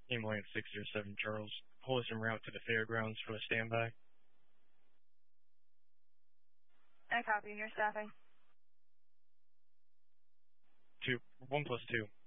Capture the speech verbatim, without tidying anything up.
Ambulance six zero seven Charles. Pull us en route to the fairgrounds for a standby. I copy. Your staffing. Two. One plus two.